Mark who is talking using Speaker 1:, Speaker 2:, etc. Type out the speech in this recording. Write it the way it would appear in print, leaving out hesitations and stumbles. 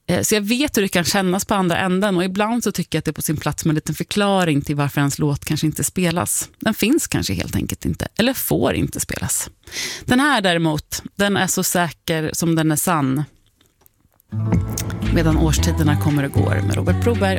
Speaker 1: Så jag vet hur det kan kännas på andra änden, och ibland så tycker jag att det är på sin plats med en liten förklaring till varför ens låt kanske inte spelas. Den finns kanske helt enkelt inte, eller får inte spelas. Den här däremot, den är så säker som den är sann. Medan årstiderna kommer och går, med Robert Broberg